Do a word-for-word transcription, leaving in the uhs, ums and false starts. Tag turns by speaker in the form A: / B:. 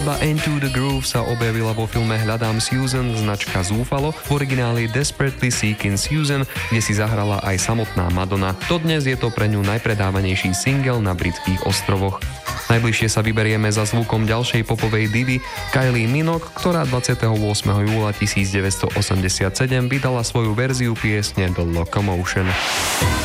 A: Skladba Into the Groove sa objavila vo filme Hľadám Susan, značka Zúfalo, v origináli Desperately Seeking Susan, kde si zahrala aj samotná Madonna. Dodnes je to pre ňu najpredávanejší single na britských ostrovoch. Najbližšie sa vyberieme za zvukom ďalšej popovej divy Kylie Minogue, ktorá dvadsiateho ôsmeho júla tisícdeväťstoosemdesiatsedem vydala svoju verziu piesne The Locomotion.